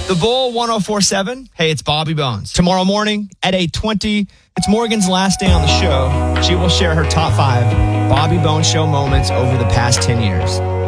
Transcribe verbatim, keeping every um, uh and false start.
The Bull one oh four point seven. Hey, it's Bobby Bones. Tomorrow morning at eight twenty, it's Morgan's last day on the show. She will share her top five Bobby Bones Show moments over the past ten years.